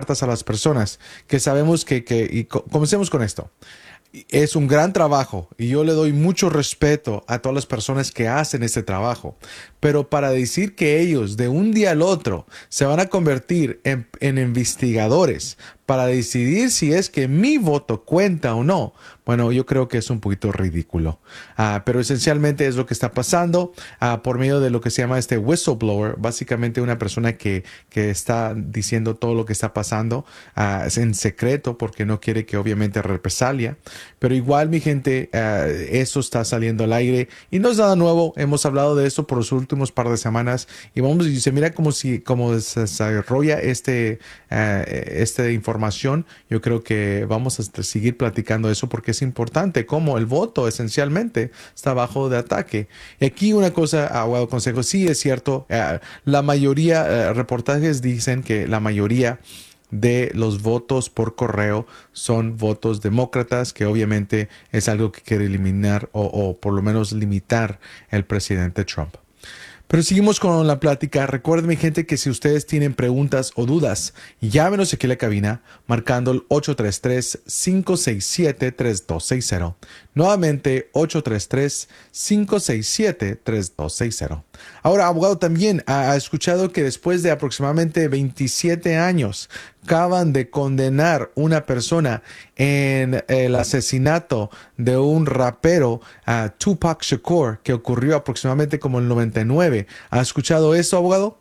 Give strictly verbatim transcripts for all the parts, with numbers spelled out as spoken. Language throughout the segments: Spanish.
cartas a las personas que sabemos que, que y co- comencemos con esto. Es un gran trabajo y yo le doy mucho respeto a todas las personas que hacen este trabajo. Pero para decir que ellos de un día al otro se van a convertir en, en investigadores para decidir si es que mi voto cuenta o no, bueno, yo creo que es un poquito ridículo. Ah, pero esencialmente es lo que está pasando ah, por medio de lo que se llama este whistleblower, básicamente una persona que, que está diciendo todo lo que está pasando ah, es en secreto porque no quiere que obviamente represalia. Pero igual, mi gente, eh, eso está saliendo al aire y no es nada nuevo. Hemos hablado de eso por los últimos par de semanas y vamos y se mira como si como se desarrolla este eh, esta información. Yo creo que vamos a seguir platicando eso porque es importante como el voto esencialmente está bajo de ataque. Y aquí una cosa, abogado consejo, sí es cierto, eh, la mayoría, eh, reportajes dicen que la mayoría de los votos por correo son votos demócratas, que obviamente es algo que quiere eliminar o, o por lo menos limitar el presidente Trump. Pero seguimos con la plática. Recuerden, mi gente, que si ustedes tienen preguntas o dudas, llámenos aquí a la cabina marcando el ocho tres tres, cinco seis siete, tres dos seis cero. Nuevamente, ocho tres tres, cinco seis siete, tres dos seis cero. Ahora, abogado, también ha, ha escuchado que después de aproximadamente veintisiete años acaban de condenar una persona en el asesinato de un rapero, uh, Tupac Shakur, que ocurrió aproximadamente como el noventa y nueve. ¿Ha escuchado eso, abogado?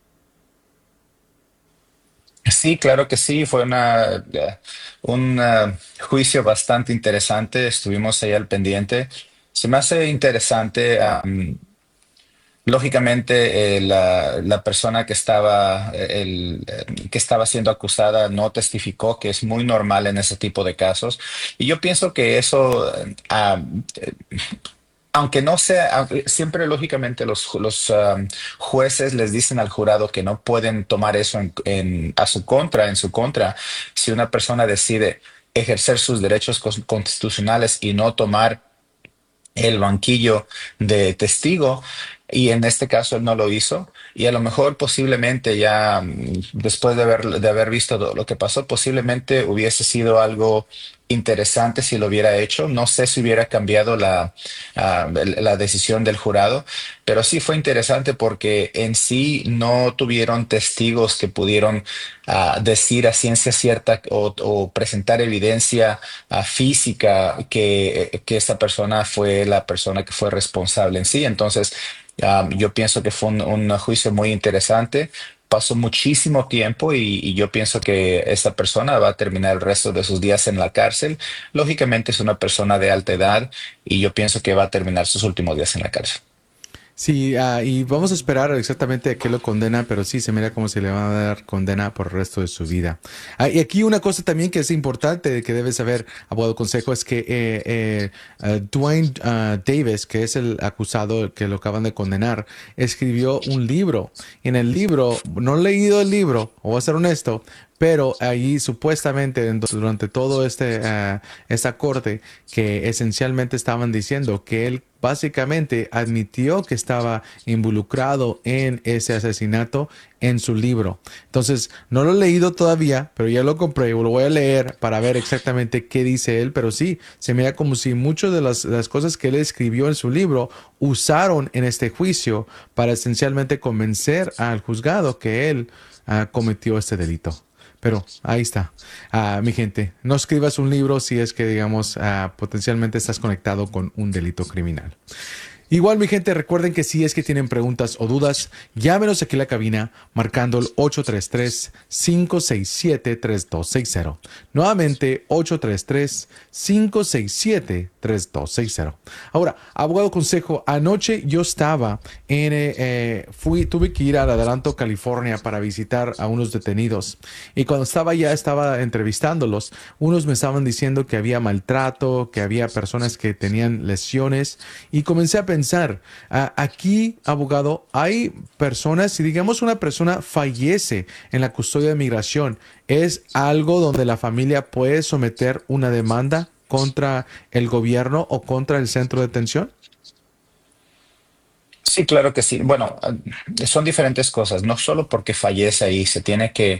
Sí, claro que sí, fue una, eh, un eh, juicio bastante interesante, estuvimos ahí al pendiente. Se me hace interesante, am, lógicamente, eh, la, la persona que estaba, eh, el, eh, que estaba siendo acusada no testificó, que es muy normal en ese tipo de casos. Y yo pienso que eso, eh, ah, aunque no sea, aunque siempre lógicamente los, los um, jueces les dicen al jurado que no pueden tomar eso en, en- a su contra, en su contra, si una persona decide ejercer sus derechos cos- constitucionales y no tomar el banquillo de testigo, y en este caso él no lo hizo, y a lo mejor posiblemente ya mm, después de haber, de haber visto lo lo que pasó, posiblemente hubiese sido algo interesante si lo hubiera hecho. No sé si hubiera cambiado la, ah, la decisión del jurado, pero sí fue interesante porque en sí no tuvieron testigos que pudieron ah, decir a ciencia cierta o, o presentar evidencia ah, física que, que esa persona fue la persona que fue responsable en sí. Entonces, ah, yo pienso que fue un, un juicio muy interesante. Pasó muchísimo tiempo y, y yo pienso que esta persona va a terminar el resto de sus días en la cárcel. Lógicamente es una persona de alta edad y yo pienso que va a terminar sus últimos días en la cárcel. Sí, ah, y vamos a esperar exactamente a qué lo condena, pero sí se mira como se le va a dar condena por el resto de su vida. Ah, y aquí una cosa también que es importante que debes saber, abogado consejo, es que eh, eh, eh, Dwayne ah, Davis, que es el acusado que lo acaban de condenar, escribió un libro. En el libro, no he leído el libro, o voy a ser honesto, pero ahí supuestamente en- durante todo este ah, esta corte que esencialmente estaban diciendo que él básicamente admitió que estaba involucrado en ese asesinato en su libro. Entonces, no lo he leído todavía, pero ya lo compré, lo voy a leer para ver exactamente qué dice él, pero sí, se mira como si muchas de las, las cosas que él escribió en su libro usaron en este juicio para esencialmente convencer al juzgado que él ah, cometió este delito. Pero ahí está. Ah, mi gente, no escribas un libro si es que, digamos, ah, potencialmente estás conectado con un delito criminal. Igual, mi gente, recuerden que si es que tienen preguntas o dudas, llámenos aquí a la cabina marcando el ocho tres tres, cinco seis siete, tres dos seis cero. Nuevamente, ocho tres tres, cinco seis siete, tres dos seis cero. Ahora, abogado consejo, anoche yo estaba en, eh, eh, fui, tuve que ir al Adelanto, California para visitar a unos detenidos. Y cuando estaba allá, estaba entrevistándolos, unos me estaban diciendo que había maltrato, que había personas que tenían lesiones y comencé a pensar, ah, aquí, abogado, hay personas, si digamos una persona fallece en la custodia de migración, ¿es algo donde la familia puede someter una demanda contra el gobierno o contra el centro de detención? Sí, claro que sí. Bueno, ah, son diferentes cosas, no solo porque fallece ahí, se tiene que,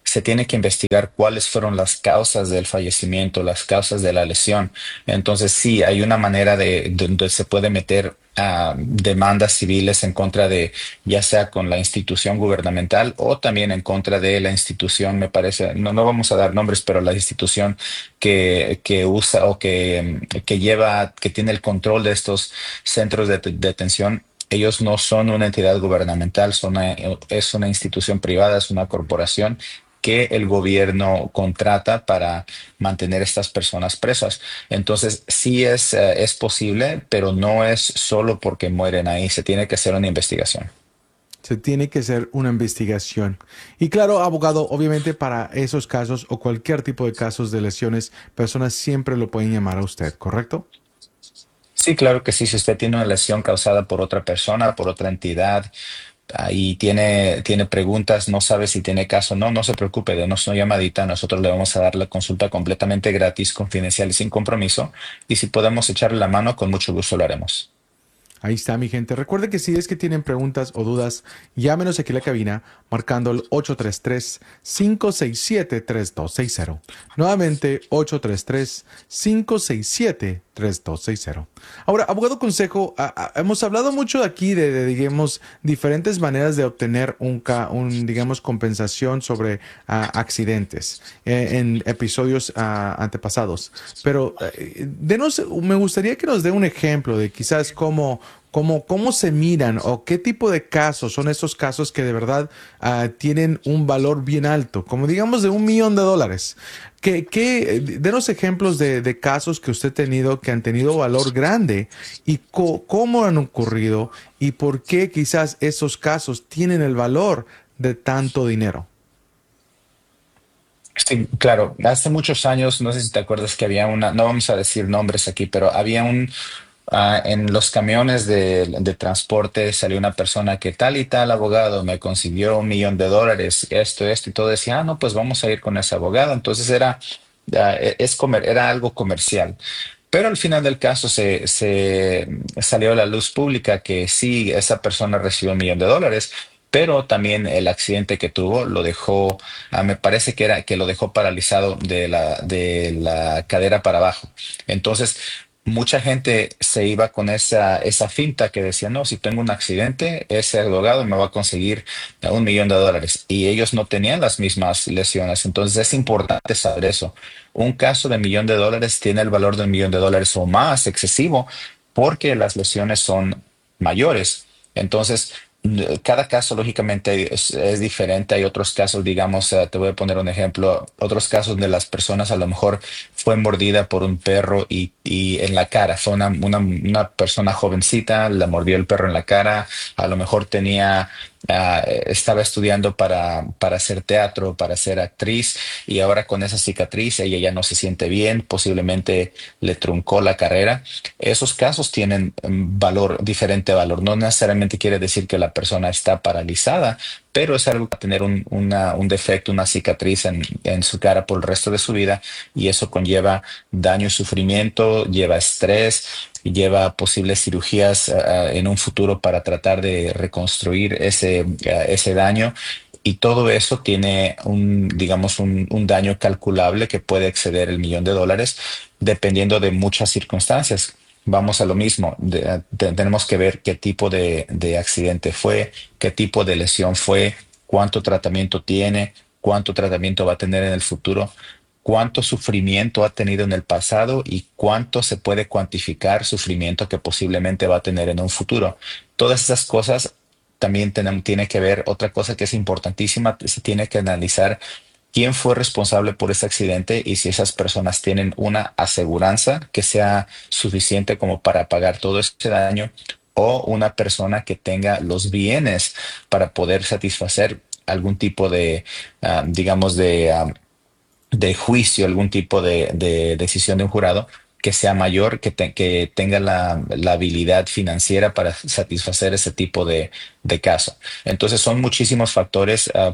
se tiene que investigar cuáles fueron las causas del fallecimiento, las causas de la lesión. Entonces, sí, hay una manera de donde se puede meter ah, demandas civiles en contra de, ya sea con la institución gubernamental o también en contra de la institución, me parece, no, no vamos a dar nombres, pero la institución que, que usa o que, que lleva, que tiene el control de estos centros de de detención. Ellos no son una entidad gubernamental, son una- es una institución privada, es una corporación que el gobierno contrata para mantener estas personas presas. Entonces, sí es, eh, es posible, pero no es solo porque mueren ahí, se tiene que hacer una investigación. Se tiene que hacer una investigación. Y claro, abogado, obviamente para esos casos o cualquier tipo de casos de lesiones, personas siempre lo pueden llamar a usted, ¿correcto? Sí, claro que sí. Si usted tiene una lesión causada por otra persona, por otra entidad, ah, y tiene, tiene preguntas, no sabe si tiene caso o no, no se preocupe, denos una llamadita. Nosotros le vamos a dar la consulta completamente gratis, confidencial y sin compromiso. Y si podemos echarle la mano, con mucho gusto lo haremos. Ahí está, mi gente. Recuerde que si es que tienen preguntas o dudas, llámenos aquí a la cabina marcando el ocho tres tres, cinco seis siete, tres dos seis cero. Nuevamente, ocho tres tres, cinco seis siete, tres dos seis cero. Ahora, abogado consejo, a- a- hemos hablado mucho aquí de, de, digamos, diferentes maneras de obtener un, ca- un digamos, compensación sobre ah, accidentes eh, en episodios ah, antepasados. Pero eh, denos, me gustaría que nos dé un ejemplo de quizás cómo, cómo, cómo se miran o qué tipo de casos son esos casos que de verdad ah, tienen un valor bien alto, como digamos de un millón de dólares. ¿Qué, qué, eh, denos ejemplos de, de casos que usted ha tenido que han tenido valor grande y co- cómo han ocurrido y por qué quizás esos casos tienen el valor de tanto dinero. Sí, claro, hace muchos años, no sé si te acuerdas que había una, no vamos a decir nombres aquí, pero había un, ah, en los camiones de, de transporte salió una persona que tal y tal abogado me consiguió un millón de dólares, esto, esto y todo, decía, ah, no, pues vamos a ir con ese abogado. Entonces era, ah, e- es comer, era algo comercial. Pero al final del caso se, se salió a la luz pública que sí, esa persona recibió un millón de dólares, pero también el accidente que tuvo lo dejó, ah, me parece que era que lo dejó paralizado de la, de la cadera para abajo. Entonces, mucha gente se iba con esa, esa finta que decía, no, si tengo un accidente, ese abogado me va a conseguir un millón de dólares. Y ellos no tenían las mismas lesiones. Entonces, es importante saber eso. Un caso de millón de dólares tiene el valor de un millón de dólares o más excesivo porque las lesiones son mayores. Entonces, n- cada caso lógicamente es, es diferente. Hay otros casos, digamos, eh, te voy a poner un ejemplo, otros casos donde las personas a lo mejor fue mordida por un perro y, y en la cara, fue una, una, una persona jovencita, la mordió el perro en la cara, a lo mejor tenía... ah, estaba estudiando para, para hacer teatro, para ser actriz, y ahora con esa cicatriz ella ya no se siente bien, posiblemente le truncó la carrera. Esos casos tienen mm, valor, diferente valor. No necesariamente quiere decir que la persona está paralizada, pero es algo que va a tener un, una- un defecto, una cicatriz en, en su cara por el resto de su vida, y eso conlleva daño y sufrimiento, lleva estrés, lleva posibles cirugías ah, en un futuro para tratar de reconstruir ese, ah, ese daño. Y todo eso tiene un, digamos, un, un daño calculable que puede exceder el millón de dólares dependiendo de muchas circunstancias. Vamos a lo mismo, de- te- tenemos que ver qué tipo de, de accidente fue, qué tipo de lesión fue, cuánto tratamiento tiene, cuánto tratamiento va a tener en el futuro, cuánto sufrimiento ha tenido en el pasado y cuánto se puede cuantificar sufrimiento que posiblemente va a tener en un futuro. Todas esas cosas también tenemos, tiene que ver otra cosa que es importantísima, se tiene que analizar quién fue responsable por ese accidente y si esas personas tienen una aseguranza que sea suficiente como para pagar todo ese daño, o una persona que tenga los bienes para poder satisfacer algún tipo de, ah, digamos, de, ah, de juicio, algún tipo de, de decisión de un jurado que sea mayor, que, te- que tenga la, la habilidad financiera para satisfacer ese tipo de, de caso. Entonces son muchísimos factores. ah,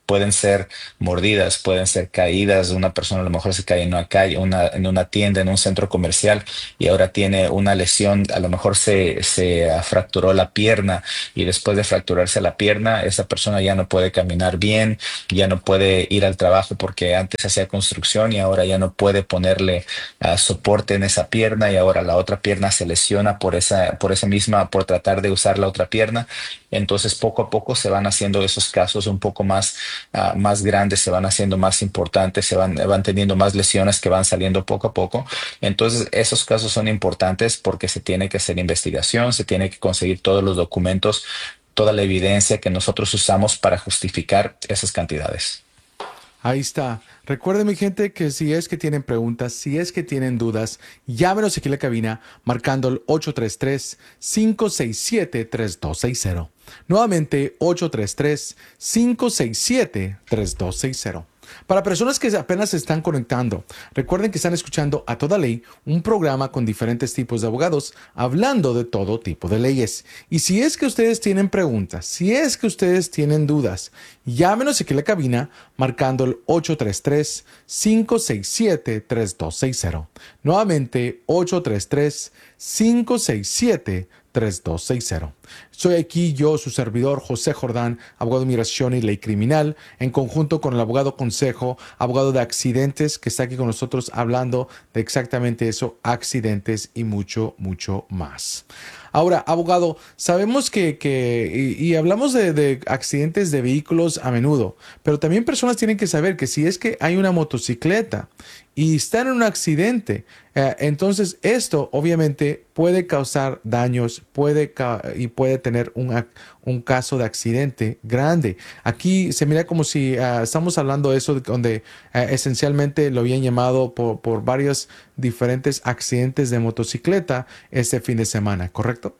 pueden ser mordidas, pueden ser caídas. Una persona a lo mejor se cae en una calle, una, en una tienda, en un centro comercial y ahora tiene una lesión, a lo mejor se, se ah, fracturó la pierna y después de fracturarse la pierna, esa persona ya no puede caminar bien, ya no puede ir al trabajo porque antes hacía construcción y ahora ya no puede ponerle ah, soporte en esa pierna y ahora la otra pierna se lesiona por esa, por esa misma, por tratar de usar la otra pierna. Entonces, poco a poco se van haciendo esos casos un poco más, ah, más grandes, se van haciendo más importantes, se van, van teniendo más lesiones que van saliendo poco a poco. Entonces, esos casos son importantes porque se tiene que hacer investigación, se tiene que conseguir todos los documentos, toda la evidencia que nosotros usamos para justificar esas cantidades. Ahí está. Recuerden, mi gente, que si es que tienen preguntas, si es que tienen dudas, llámenos aquí a la cabina marcando el ocho tres tres, cinco seis siete, tres dos seis cero. Nuevamente, ocho tres tres, cinco seis siete, tres dos seis cero. Para personas que apenas se están conectando, recuerden que están escuchando A Toda Ley, un programa con diferentes tipos de abogados hablando de todo tipo de leyes. Y si es que ustedes tienen preguntas, si es que ustedes tienen dudas, llámenos aquí a la cabina marcando el ocho tres tres, cinco seis siete, tres dos seis cero. Nuevamente, ocho tres tres, cinco seis siete, tres dos seis cero. Soy aquí yo, su servidor José Jordán, abogado de inmigración y ley criminal, en conjunto con el abogado Consejo, abogado de accidentes, que está aquí con nosotros hablando de exactamente eso, accidentes y mucho, mucho más. Ahora, abogado, sabemos que, que y, y hablamos de, de accidentes de vehículos a menudo, pero también personas tienen que saber que si es que hay una motocicleta y están en un accidente, eh, entonces esto obviamente puede causar daños, puede ca- y puede tener un, ac- un caso de accidente grande. Aquí se mira como si ah, estamos hablando de eso, de- donde eh, esencialmente lo habían llamado por, por varios diferentes accidentes de motocicleta este fin de semana, ¿correcto?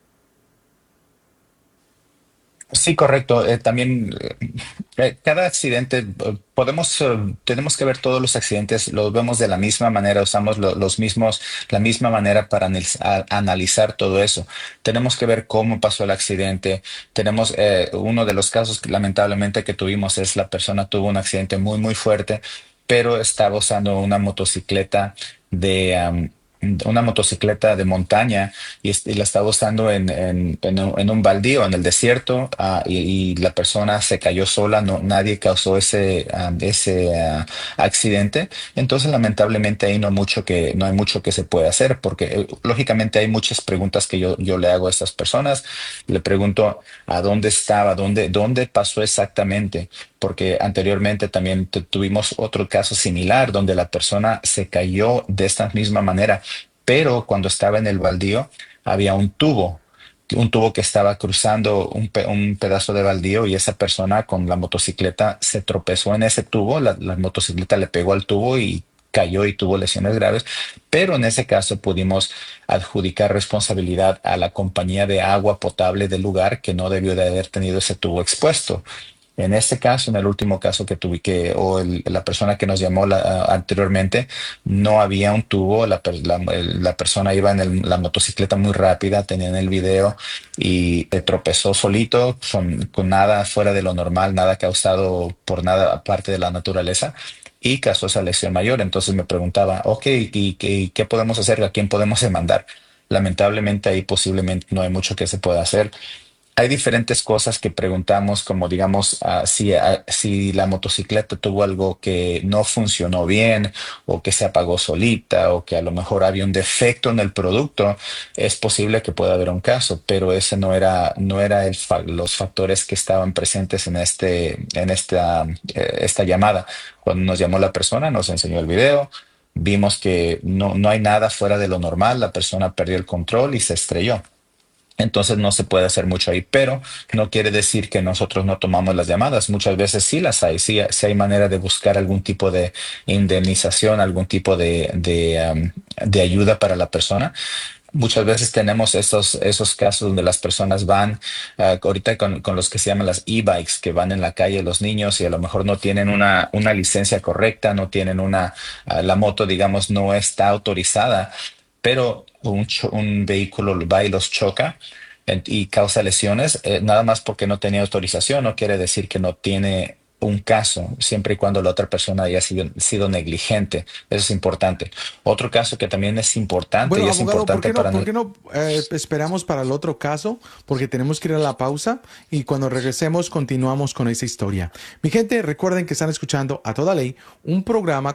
Sí, correcto. Eh, también eh, eh, cada accidente, eh, podemos, eh, tenemos que ver todos los accidentes, los vemos de la misma manera, usamos lo- los mismos, la misma manera para analiz- a- analizar todo eso. Tenemos que ver cómo pasó el accidente. Tenemos eh, uno de los casos que lamentablemente que tuvimos es la persona tuvo un accidente muy, muy fuerte, pero estaba usando una motocicleta de, am, una motocicleta de montaña y, est- y la estaba usando en, en, en un, en un baldío, en el desierto, ah, y, y la persona se cayó sola, no, nadie causó ese, ah, ese ah, accidente. Entonces, lamentablemente, ahí no hay mucho que, no hay mucho que se puede hacer, porque eh, lógicamente hay muchas preguntas que yo, yo le hago a estas personas. Le pregunto a dónde estaba, dónde, dónde pasó exactamente, porque anteriormente también tu- tuvimos otro caso similar donde la persona se cayó de esta misma manera, pero cuando estaba en el baldío había un tubo, un tubo que estaba cruzando un, pe- un pedazo de baldío y esa persona con la motocicleta se tropezó en ese tubo, la, la motocicleta le pegó al tubo y cayó y tuvo lesiones graves, pero en ese caso pudimos adjudicar responsabilidad a la compañía de agua potable del lugar que no debió de haber tenido ese tubo expuesto. En este caso, en el último caso que tuve que, o el- la persona que nos llamó la- a- anteriormente, no había un tubo, la, per- la- el- la persona iba en el- la motocicleta muy rápida, tenían el video y se tropezó solito, con, con nada fuera de lo normal, nada causado por nada aparte de la naturaleza. Y causó esa lesión mayor. Entonces me preguntaba, ok, ¿y, qué qué podemos hacer? ¿A quién podemos demandar? Lamentablemente ahí posiblemente no hay mucho que se pueda hacer. Hay diferentes cosas que preguntamos, como digamos, ah, si, ah, si la motocicleta tuvo algo que no funcionó bien o que se apagó solita o que a lo mejor había un defecto en el producto, es posible que pueda haber un caso, pero ese no era, no era el fa- los factores que estaban presentes en este, en esta, eh, esta llamada. Cuando nos llamó la persona, nos enseñó el video. Vimos que no, no hay nada fuera de lo normal, la persona perdió el control y se estrelló. Entonces no se puede hacer mucho ahí, pero no quiere decir que nosotros no tomamos las llamadas. Muchas veces sí las hay, sí, sí hay manera de buscar algún tipo de indemnización, algún tipo de, de, um, de ayuda para la persona. Muchas veces tenemos esos, esos casos donde las personas van, uh, ahorita con, con los que se llaman las e-bikes, que van en la calle los niños y a lo mejor no tienen una, una licencia correcta, no tienen una, uh, la moto, digamos, no está autorizada, pero un, cho- un vehículo va y los choca en- y causa lesiones, eh, nada más porque no tenía autorización, no quiere decir que no tiene. un caso, siempre y cuando la otra persona haya sido, sido negligente. Eso es importante. Otro caso que también es importante Bueno, y es abogado, ¿por importante qué no, para... por no- qué no eh, esperamos para el otro caso? Porque tenemos que ir a la pausa y cuando regresemos continuamos con esa historia. Mi gente, recuerden que están escuchando A Toda Ley, un programa